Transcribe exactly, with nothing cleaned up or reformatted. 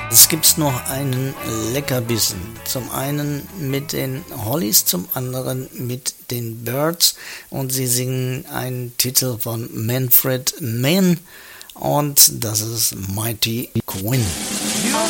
Es gibt noch einen Leckerbissen. Zum einen mit den Hollies, zum anderen mit den Byrds. Und sie singen einen Titel von Manfred Mann. Und das ist Mighty Quinn.